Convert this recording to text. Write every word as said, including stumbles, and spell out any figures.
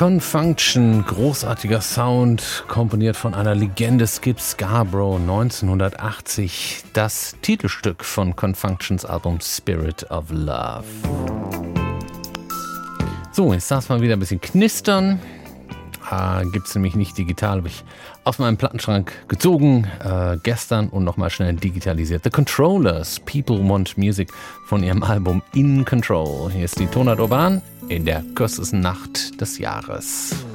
Confunction, großartiger Sound, komponiert von einer Legende, Skip Scarborough, neunzehnhundertachtzig, das Titelstück von Confunctions Album Spirit of Love. So, jetzt darf es mal wieder ein bisschen knistern. Äh, Gibt es nämlich nicht digital, habe ich aus meinem Plattenschrank gezogen, äh, gestern und nochmal schnell digitalisiert. The Controllers, People Want Music von ihrem Album In Control. Hier ist die Tonart Urban in der kürzesten Nacht des Jahres.